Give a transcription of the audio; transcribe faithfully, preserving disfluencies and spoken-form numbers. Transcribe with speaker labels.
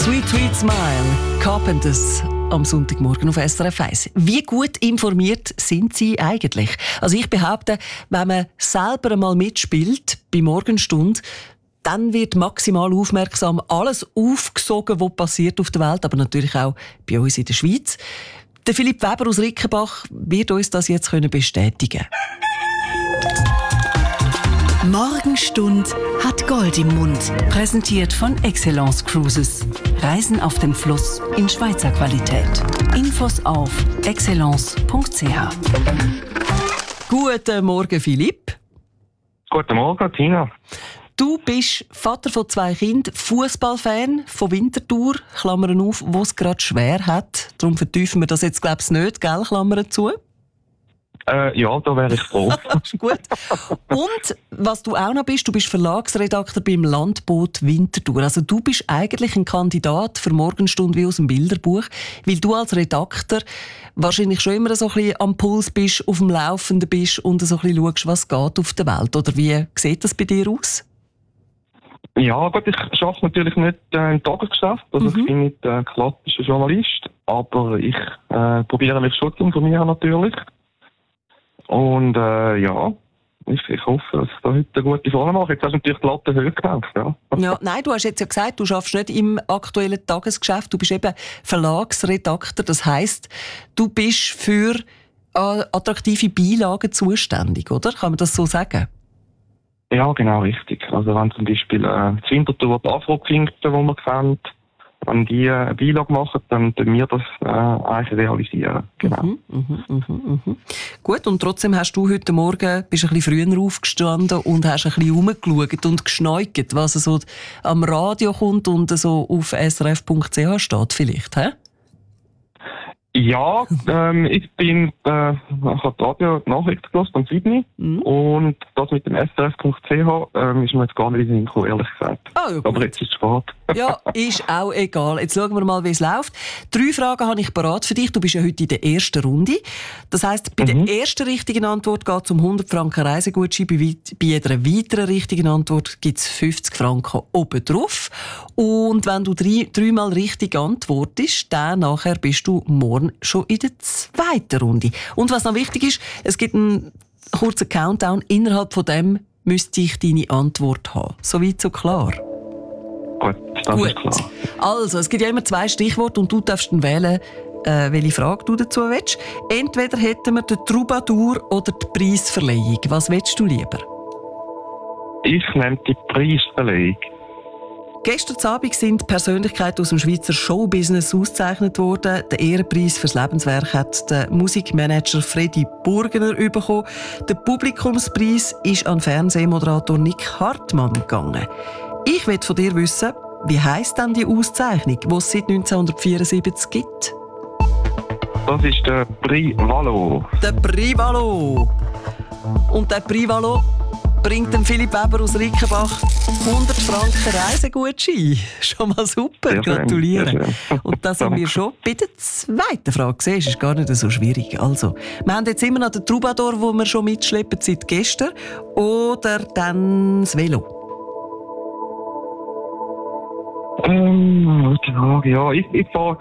Speaker 1: Sweet Sweet Smile, Carpenters am Sonntagmorgen auf S R F eins. Wie gut informiert sind Sie eigentlich? Also ich behaupte, wenn man selber einmal mitspielt bei Morgenstunde, dann wird maximal aufmerksam alles aufgesogen, was passiert auf der Welt, aber natürlich auch bei uns in der Schweiz. Der Philipp Weber aus Rickenbach wird uns das jetzt bestätigen können.
Speaker 2: Morgenstund hat Gold im Mund. Präsentiert von Excellence Cruises. Reisen auf dem Fluss in Schweizer Qualität. Infos auf excellence punkt c h.
Speaker 1: Guten Morgen, Philipp.
Speaker 3: Guten Morgen, Tina.
Speaker 1: Du bist Vater von zwei Kindern, Fußballfan von Winterthur, Klammern auf, wo es gerade schwer hat. Darum vertiefen wir das jetzt, glaube ich, nicht, gell? Klammern zu.
Speaker 3: Äh, ja, da wäre ich froh.
Speaker 1: Gut. Und was du auch noch bist, du bist Verlagsredakteur beim Landboot Winterthur. Also du bist eigentlich ein Kandidat für Morgenstunde wie aus dem Bilderbuch, weil du als Redakteur wahrscheinlich schon immer so ein bisschen am Puls bist, auf dem Laufenden bist und so ein bisschen schaust, was geht auf der Welt. Oder wie sieht das bei dir aus?
Speaker 3: Ja, gut, ich arbeite natürlich nicht äh, im Tagesgeschäft, also
Speaker 1: Mhm.
Speaker 3: ich bin nicht äh, klassischer Journalist, aber ich äh, probiere mich schon zu informieren natürlich. Und äh, ja, ich, ich hoffe, dass ich da heute eine gute Folge mache. Jetzt hast du natürlich die Latte hoch gelegt, ja.
Speaker 1: Ja, nein, du hast jetzt ja gesagt, du arbeitest nicht im aktuellen Tagesgeschäft, du bist eben Verlagsredakteur. Das heisst, du bist für äh, attraktive Beilagen zuständig, oder? Kann man das so sagen?
Speaker 3: Ja, genau, richtig. Also wenn zum Beispiel äh, das Winterthur die Afro-Klinken, die man kennt, wenn die eine Beilage machen, dann können wir das äh, eigentlich realisieren. Genau.
Speaker 1: Mhm, mhm, mhm, mhm. Gut, und trotzdem hast du heute Morgen bist ein bisschen früher aufgestanden und hast ein bisschen rumgeschaut und geschneugt, was so am Radio kommt und so auf s r f punkt c h steht vielleicht, hä?
Speaker 3: Ja, ähm, ich bin, äh, ich habe die Radio-Nachrichten gehört am Sydney
Speaker 1: Mhm.
Speaker 3: und das mit dem s r f punkt c h ähm, ist mir jetzt gar nicht in den Sinn gekommen, ehrlich gesagt.
Speaker 1: Ah, ja,
Speaker 3: Aber
Speaker 1: gut.
Speaker 3: jetzt ist es spät.
Speaker 1: Ja, ist auch egal. Jetzt schauen wir mal, wie es läuft. Drei Fragen habe ich parat für dich. Du bist ja heute in der ersten Runde. Das heisst, bei
Speaker 3: Mhm.
Speaker 1: der ersten richtigen Antwort geht es um hundert Franken Reisegutschein. Bei, weit- bei jeder weiteren richtigen Antwort gibt es fünfzig Franken obendrauf. Und wenn du drei, dreimal richtig antwortest, dann nachher bist du morgen schon in der zweiten Runde. Und was noch wichtig ist, es gibt einen kurzen Countdown. Innerhalb von dem müsste ich deine Antwort haben. Soweit so klar?
Speaker 3: Gut, das
Speaker 1: Gut.
Speaker 3: ist klar.
Speaker 1: Also, es gibt ja immer zwei Stichworte und du darfst dann wählen, äh, welche Frage du dazu willst. Entweder hätten wir den Troubadour oder die Preisverleihung. Was willst du lieber?
Speaker 3: Ich nehme die Preisverleihung.
Speaker 1: Gestern Abend sind Persönlichkeiten aus dem Schweizer Showbusiness ausgezeichnet worden. Den Ehrenpreis fürs Lebenswerk hat der Musikmanager Freddy Burgener bekommen. Der Publikumspreis ist an Fernsehmoderator Nick Hartmann gegangen. Ich will von dir wissen, wie heisst denn die Auszeichnung, die es seit neunzehnhundertvierundsiebzig gibt?
Speaker 3: Das ist der Prix Valo.
Speaker 1: Der Prix Valo. Und der Prix Valo bringt dem Philipp Weber aus Rickenbach hundert Franken Reisegutschein. Schon mal super,
Speaker 3: Sehr schön,
Speaker 1: gratuliere.
Speaker 3: sehr schön.
Speaker 1: Und da sind wir schon bei der zweiten Frage. Siehst, ist gar nicht so schwierig. Also, wir haben jetzt immer noch den Troubadour, den wir schon mitschleppen seit gestern. Oder dann das Velo.
Speaker 3: Ähm, gute Frage. Ja, ich, ich fahre